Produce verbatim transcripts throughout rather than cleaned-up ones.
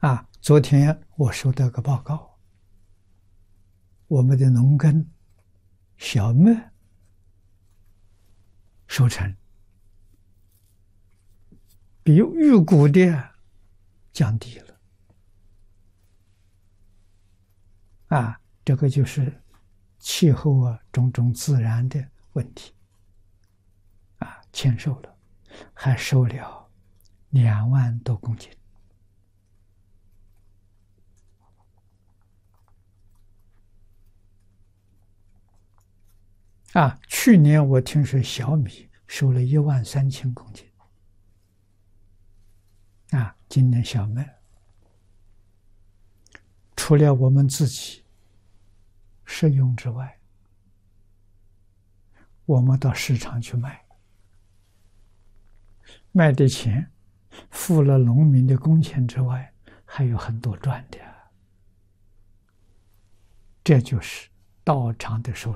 啊，昨天我收到个报告，我们的农耕、小麦收成比预估的降低了。啊，这个就是气候啊，种种自然的问题。啊，欠收了，还收了两万多公斤。啊，去年我听说小米收了一万三千公斤。啊，今年小麦除了我们自己食用之外，我们到市场去卖，卖的钱付了农民的工钱之外，还有很多赚的。这就是道场的收入。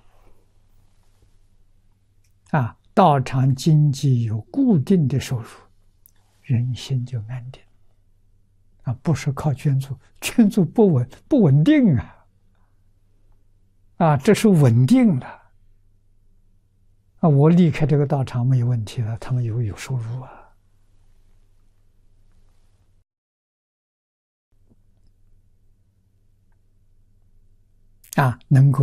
啊，道场经济有固定的收入，人心就安定。啊，不是靠捐助，捐助不稳不稳定啊。啊，这是稳定的。啊，我离开这个道场没有问题了，他们有有收入啊。啊，能够